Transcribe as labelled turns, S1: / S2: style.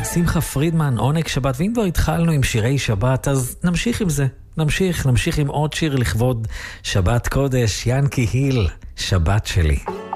S1: שמחה פרידמן, עונג שבת, ואם כבר התחלנו עם שירי שבת, אז נמשיך עם זה. נמשיך עם עוד שיר לכבוד שבת קודש, ינקי היל, שבת שלי.